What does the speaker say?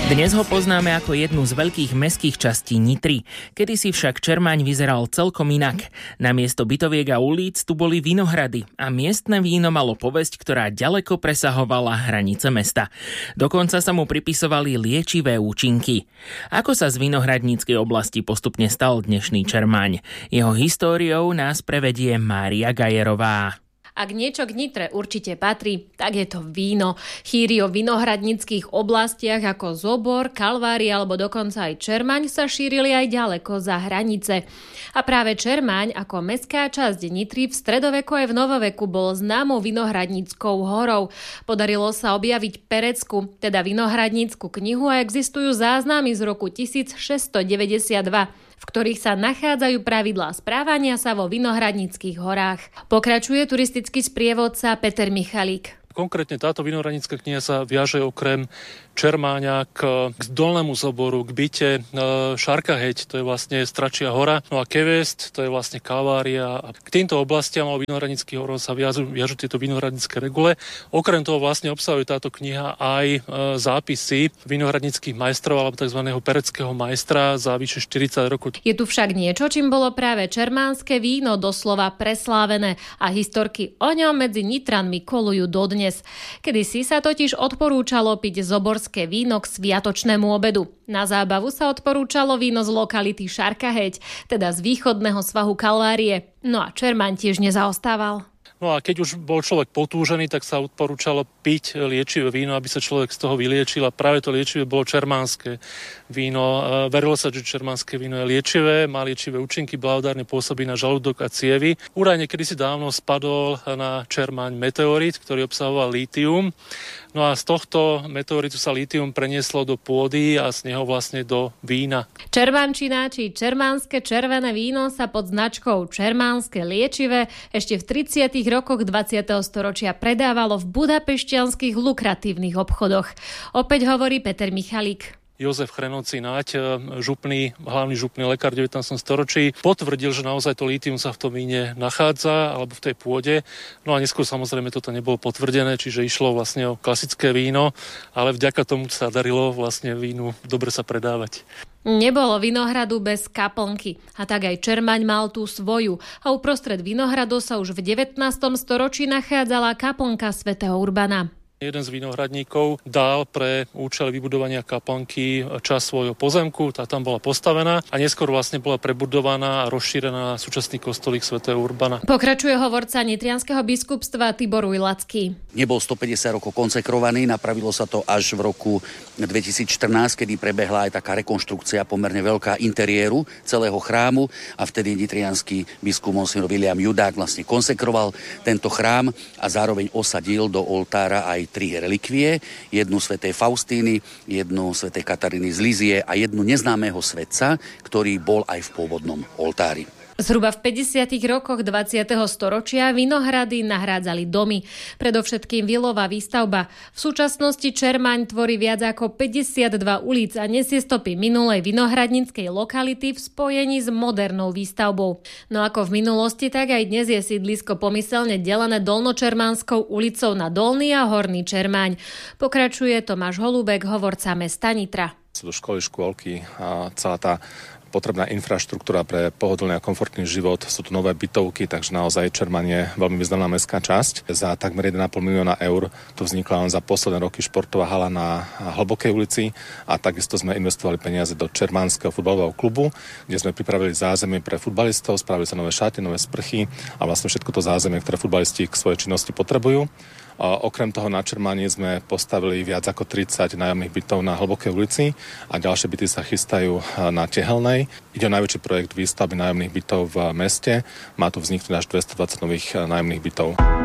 Dnes ho poznáme ako jednu z veľkých mestských častí Nitry. Kedysi však Čermáň vyzeral celkom inak. Namiesto bytoviek a ulic tu boli vinohrady a miestne víno malo povesť, ktorá ďaleko presahovala hranice mesta. Dokonca sa mu pripisovali liečivé účinky. Ako sa z vinohradníckej oblasti postupne stal dnešný Čermáň? Jeho históriou nás prevedie Mária Gajerová. Ak niečo k Nitre určite patrí, tak je to víno. Chýry o vinohradníckych oblastiach ako Zobor, Kalvária alebo dokonca aj Čermáň sa šírili aj ďaleko za hranice. A práve Čermáň ako mestská časť Nitry v stredoveku aj v novoveku bol známou vinohradníckou horou. Podarilo sa objaviť Perecku, teda vinohradnícku knihu, a existujú záznamy z roku 1692. v ktorých sa nachádzajú pravidlá správania sa vo vinohradníckych horách. Pokračuje turistický sprievodca Peter Michalík. Konkrétne táto vinohradnícka kniha sa viaže okrem Čermáňa k dolnému Zoboru, k byte Šarkaheď, to je vlastne Stračia hora, no a Kevest, to je vlastne Kalvária. A k týmto oblastiam a vinohradníckych horov sa viažú tieto vinohradnícke regule. Okrem toho vlastne obsahuje táto kniha aj zápisy vinohradníckych majstrov alebo tzv. Pereckého majstra za vyše 40 rokov. Je tu však niečo, čím bolo práve čermánske víno doslova preslávené a historky o ňom medzi Nitranmi kolujú dodnes. Kedysi sa totiž odporúčalo piť zoborské víno k sviatočnému obedu. Na zábavu sa odporúčalo víno z lokality Šarkaheď, teda z východného svahu Kalvárie. No a Čermáň tiež nezaostával. No a keď už bol človek potúžený, tak sa odporúčalo piť liečivé víno, aby sa človek z toho vyliečil, a práve to liečivé bolo čermánske víno. Verilo sa, že čermánske víno je liečivé, má liečivé účinky, blahodárne pôsobí na žalúdok a cievy. Údajne kedysi dávno spadol na Čermáň meteorit, ktorý obsahoval lítium. No a z tohto meteoritu sa lítium prenieslo do pôdy a z neho vlastne do vína. Čermánčina či čermánske červené víno sa pod značkou Čermánske liečivé ešte v 30. rokoch 20. storočia predávalo v budapešťanských lukratívnych obchodoch. Opäť hovorí Peter Michalík. Jozef Chrenovci Náď, hlavný župný lekár v 19. storočí, potvrdil, že naozaj to lítium sa v tom víne nachádza, alebo v tej pôde. No a neskôr samozrejme toto nebolo potvrdené, čiže išlo vlastne o klasické víno, ale vďaka tomu sa darilo vlastne vínu dobre sa predávať. Nebolo vinohradu bez kaplnky, a tak aj Čermáň mal tú svoju, a uprostred vinohradu sa už v 19. storočí nachádzala kaplnka svätého Urbana. Jeden z vinohradníkov dal pre účel vybudovania kaplnky časť svojho pozemku, tá tam bola postavená a neskôr vlastne bola prebudovaná a rozšírená na súčasný kostolík svätého Urbana. Pokračuje hovorca nitrianskeho biskupstva Tibor Ujlacký. Nebol 150 rokov konsekrovaný, napravilo sa to až v roku 2014, kedy prebehla aj taká rekonštrukcia pomerne veľká interiéru celého chrámu, a vtedy nitriansky biskup monsignor William Judák vlastne konsekroval tento chrám a zároveň osadil do oltára aj 3 relikvie, jednu svätej Faustíny, jednu svätej Kataríny z Lízie a jednu neznámeho svätca, ktorý bol aj v pôvodnom oltári. Zhruba v 50. rokoch 20. storočia vinohrady nahrádzali domy, predovšetkým vilová výstavba. V súčasnosti Čermáň tvorí viac ako 52 ulic a nesie stopy minulej vinohradníckej lokality v spojení s modernou výstavbou. No ako v minulosti, tak aj dnes je sídlisko pomyselne delené Dolnočermánskou ulicou na Dolný a Horný Čermáň. Pokračuje Tomáš Holubek, hovorca mesta Nitra. Sú to školy, škôlky a celá tá potrebná infraštruktúra pre pohodlný a komfortný život. Sú tu nové bytovky, takže naozaj Čermáň je veľmi významná mestská časť. Za takmer 1,5 milióna eur tu vznikla len za posledné roky športová hala na Hlbokej ulici a takisto sme investovali peniaze do Čermánskeho futbalového klubu, kde sme pripravili zázemie pre futbalistov, spravili sa nové šaty, nové sprchy a vlastne všetko to zázemie, ktoré futbalisti k svojej činnosti potrebujú. Okrem toho na Čermáni sme postavili viac ako 30 nájomných bytov na Hlbokej ulici a ďalšie byty sa chystajú na Tehelnej. Ide o najväčší projekt výstavby nájomných bytov v meste. Má tu vzniknúť až 220 nových nájomných bytov.